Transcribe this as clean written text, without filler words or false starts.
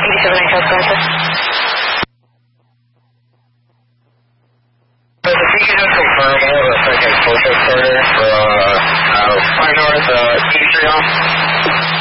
97 South Francis. So if you could just confirm, I have a second social starter for 5 North East Street.